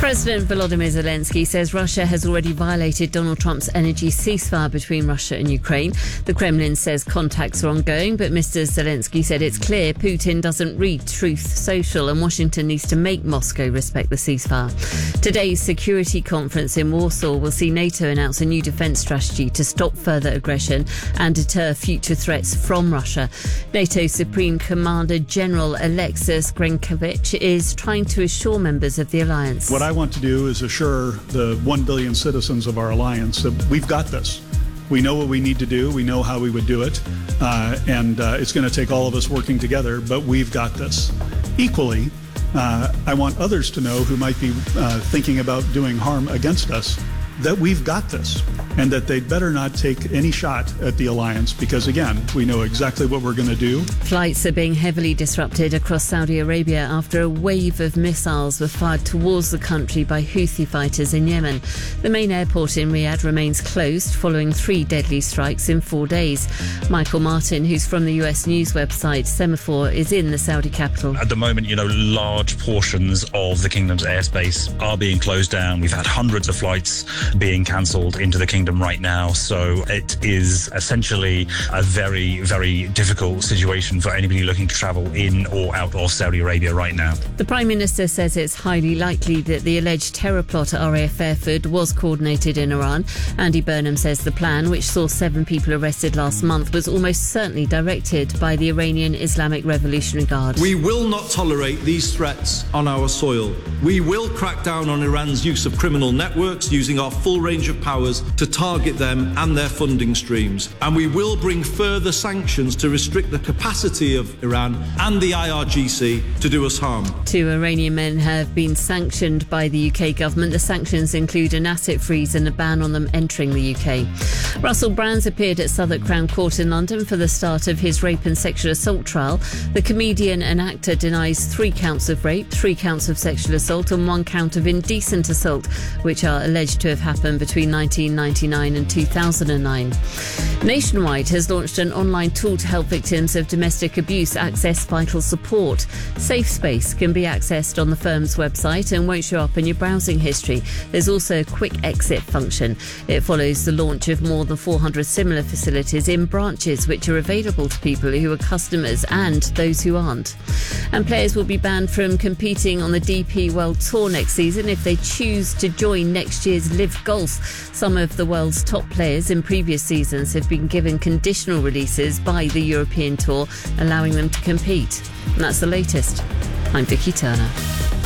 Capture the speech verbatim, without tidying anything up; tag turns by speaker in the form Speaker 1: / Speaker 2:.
Speaker 1: President Volodymyr Zelensky says Russia has already violated Donald Trump's energy ceasefire between Russia and Ukraine. The Kremlin says contacts are ongoing, but Mister Zelensky said it's clear Putin doesn't read Truth Social and Washington needs to make Moscow respect the ceasefire. Today's security conference in Warsaw will see NATO announce a new defence strategy to stop further aggression and deter future threats from Russia. NATO Supreme Commander General Alexis Grenkovich is trying to assure members of the alliance.
Speaker 2: What I want to do is assure the one billion citizens of our alliance that we've got this. We know what we need to do. We know how we would do it. Uh, and uh, it's going to take all of us working together, but we've got this. Equally, uh, I want others to know who might be uh, thinking about doing harm against us that we've got this and that they'd better not take any shot at the alliance because, again, we know exactly what we're going to do.
Speaker 1: Flights are being heavily disrupted across Saudi Arabia after a wave of missiles were fired towards the country by Houthi fighters in Yemen. The main airport in Riyadh remains closed following three deadly strikes in four days. Michael Martin, who's from the U S news website Semaphore, is in the Saudi capital.
Speaker 3: At the moment, you know, large portions of the kingdom's airspace are being closed down. We've had hundreds of flights being cancelled into the kingdom right now, so it is essentially a very, very difficult situation for anybody looking to travel in or out of Saudi Arabia right now.
Speaker 1: The Prime Minister says it's highly likely that the alleged terror plot at R A F Airfield was coordinated in Iran. Andy Burnham says the plan, which saw seven people arrested last month, was almost certainly directed by the Iranian Islamic Revolutionary Guard.
Speaker 4: We will not tolerate these threats on our soil. We will crack down on Iran's use of criminal networks, using our full range of powers to target them and their funding streams. And we will bring further sanctions to restrict the capacity of Iran and the I R G C to do us harm.
Speaker 1: Two Iranian men have been sanctioned by the U K government. The sanctions include an asset freeze and a ban on them entering the U K. Russell Brand's appeared at Southwark Crown Court in London for the start of his rape and sexual assault trial. The comedian and actor denies three counts of rape, three counts of sexual assault and one count of indecent assault, which are alleged to have happened between nineteen ninety-nine and two thousand nine. Nationwide has launched an online tool to help victims of domestic abuse access vital support. Safe Space can be accessed on the firm's website and won't show up in your browsing history. There's also a quick exit function. It follows the launch of more than four hundred similar facilities in branches which are available to people who are customers and those who aren't. And players will be banned from competing on the D P World Tour next season if they choose to join next year's Live Golf. Some of the world's top players in previous seasons have been given conditional releases by the European Tour, allowing them to compete. And that's the latest. I'm Vicky Turner.